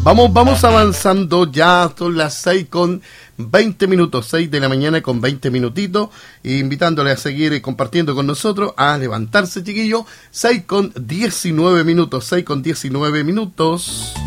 Vamos avanzando, ya son las 6:20, 6 de la mañana con 20 minutitos, invitándole a seguir compartiendo con nosotros, a levantarse, chiquillos. 6:19 minutos.